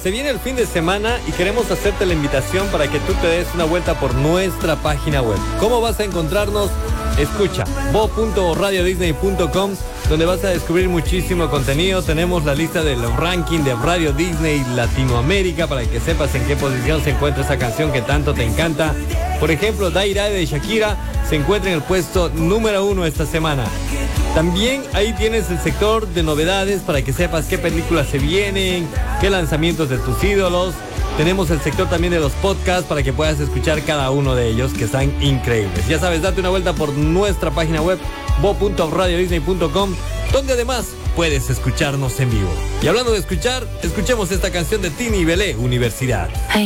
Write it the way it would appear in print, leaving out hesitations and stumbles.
se viene el fin de semana y queremos hacerte la invitación para que tú te des una vuelta por nuestra página web. ¿Cómo vas a encontrarnos? Escucha, bo.radiodisney.com, donde vas a descubrir muchísimo contenido. Tenemos la lista del ranking de Radio Disney Latinoamérica para que sepas en qué posición se encuentra esa canción que tanto te encanta. Por ejemplo, Daira de Shakira se encuentra en el puesto número 1 esta semana. También ahí tienes el sector de novedades para que sepas qué películas se vienen, qué lanzamientos de tus ídolos. Tenemos el sector también de los podcasts para que puedas escuchar cada uno de ellos, que están increíbles. Ya sabes, date una vuelta por nuestra página web bo.radiodisney.com, donde además puedes escucharnos en vivo. Y hablando de escuchar, escuchemos esta canción de Tini y Belé, Universidad.